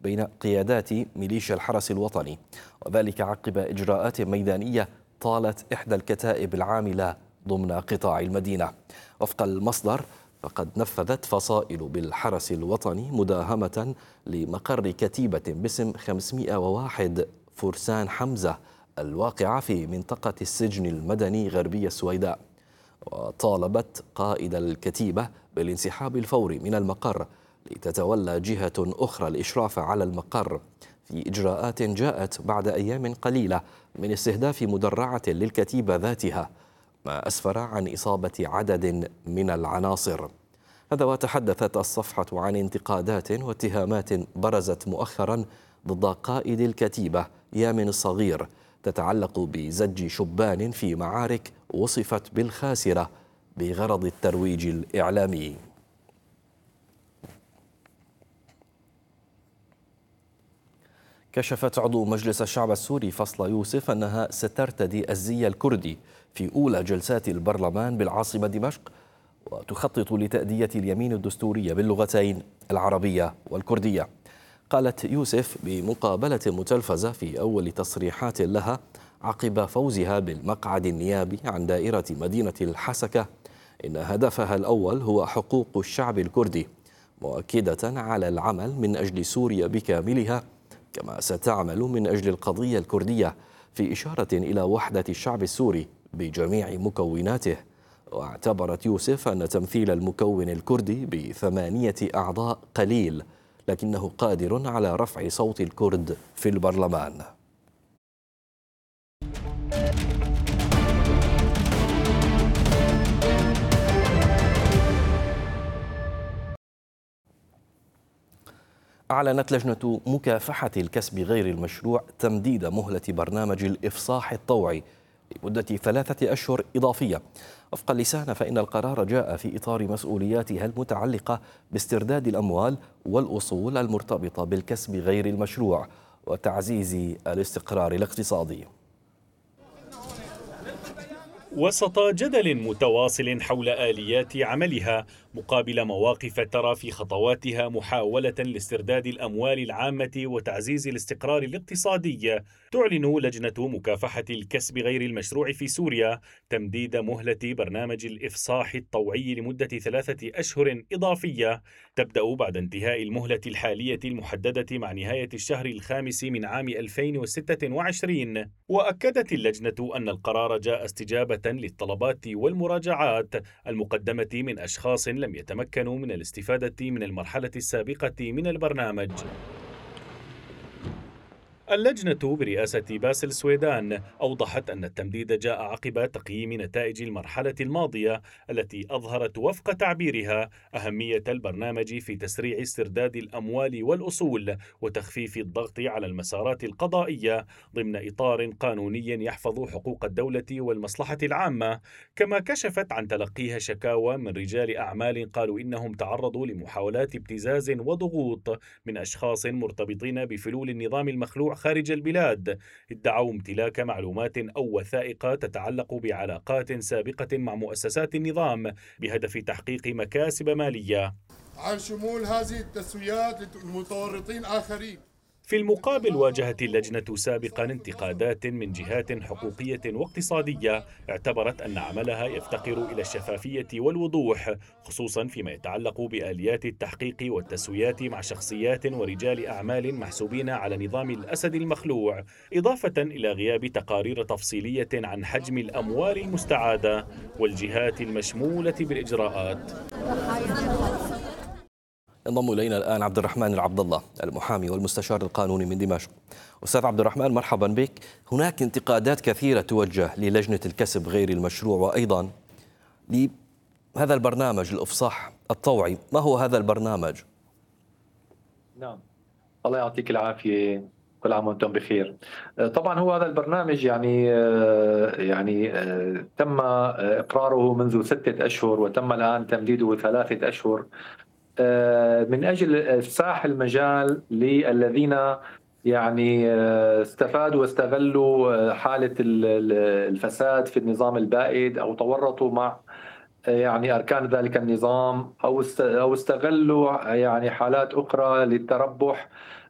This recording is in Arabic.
بين قيادات ميليشيا الحرس الوطني، وذلك عقب إجراءات ميدانية طالت إحدى الكتائب العاملة ضمن قطاع المدينة. وفق المصدر فقد نفذت فصائل بالحرس الوطني مداهمة لمقر كتيبة باسم 501 فرسان حمزة الواقعة في منطقة السجن المدني غربي السويداء، وطالبت قائد الكتيبة بالانسحاب الفوري من المقر لتتولى جهة أخرى الإشراف على المقر، في إجراءات جاءت بعد أيام قليلة من استهداف مدرعة للكتيبة ذاتها، ما أسفر عن إصابة عدد من العناصر. هذا وتحدثت الصفحة عن انتقادات واتهامات برزت مؤخرا ضد قائد الكتيبة يامن الصغير تتعلق بزج شبان في معارك وصفت بالخاسرة بغرض الترويج الإعلامي. كشفت عضو مجلس الشعب السوري فصل يوسف أنها سترتدي الزي الكردي في أولى جلسات البرلمان بالعاصمة دمشق، وتخطط لتأدية اليمين الدستورية باللغتين العربية والكردية. قالت يوسف بمقابلة متلفزة في أول تصريحات لها عقب فوزها بالمقعد النيابي عن دائرة مدينة الحسكة إن هدفها الأول هو حقوق الشعب الكردي، مؤكدة على العمل من أجل سوريا بكاملها، كما ستعمل من أجل القضية الكردية، في إشارة إلى وحدة الشعب السوري بجميع مكوناته. واعتبرت يوسف أن تمثيل المكون الكردي بثمانية أعضاء قليل، لكنه قادر على رفع صوت الكرد في البرلمان. أعلنت لجنة مكافحة الكسب غير المشروع تمديد مهلة برنامج الإفصاح الطوعي لمدة 3 أشهر إضافية. وفق اللسان فإن القرار جاء في إطار مسؤولياتها المتعلقة باسترداد الأموال والأصول المرتبطة بالكسب غير المشروع وتعزيز الاستقرار الاقتصادي. وسط جدل متواصل حول آليات عملها مقابل مواقف ترى في خطواتها محاولة لاسترداد الأموال العامة وتعزيز الاستقرار الاقتصادي، تعلن لجنة مكافحة الكسب غير المشروع في سوريا تمديد مهلة برنامج الإفصاح الطوعي لمدة 3 أشهر إضافية تبدأ بعد انتهاء المهلة الحالية المحددة مع نهاية الشهر الخامس من عام 2026. وأكدت اللجنة أن القرار جاء استجابة للطلبات والمراجعات المقدمة من أشخاص لم يتمكنوا من الاستفادة من المرحلة السابقة من البرنامج. اللجنة برئاسة باسل سويدان أوضحت أن التمديد جاء عقب تقييم نتائج المرحلة الماضية التي أظهرت وفق تعبيرها أهمية البرنامج في تسريع استرداد الأموال والأصول وتخفيف الضغط على المسارات القضائية ضمن إطار قانوني يحفظ حقوق الدولة والمصلحة العامة. كما كشفت عن تلقيها شكاوى من رجال أعمال قالوا إنهم تعرضوا لمحاولات ابتزاز وضغوط من أشخاص مرتبطين بفلول النظام المخلوع خارج البلاد، ادعوا امتلاك معلومات أو وثائق تتعلق بعلاقات سابقة مع مؤسسات النظام بهدف تحقيق مكاسب مالية، عن شمول هذه التسويات لمتورطين آخرين. في المقابل واجهت اللجنة سابقا انتقادات من جهات حقوقية واقتصادية اعتبرت أن عملها يفتقر إلى الشفافية والوضوح، خصوصا فيما يتعلق بآليات التحقيق والتسويات مع شخصيات ورجال أعمال محسوبين على نظام الأسد المخلوع، إضافة إلى غياب تقارير تفصيلية عن حجم الأموال المستعادة والجهات المشمولة بالإجراءات. انضم الينا الان عبد الرحمن العبد الله المحامي والمستشار القانوني من دمشق. استاذ عبد الرحمن مرحبا بك. هناك انتقادات كثيره توجه للجنه الكسب غير المشروع وايضا لهذا البرنامج الافصاح الطوعي، ما هو هذا البرنامج؟ نعم، الله يعطيك العافية، كل عام وانتم بخير. طبعا هو هذا البرنامج تم إقراره منذ 6 أشهر وتم الآن تمديده 3 أشهر من أجل إفساح المجال للذين استفادوا واستغلوا حالة الفساد في النظام البائد أو تورطوا مع أركان ذلك النظام أو استغلوا حالات أخرى للتربح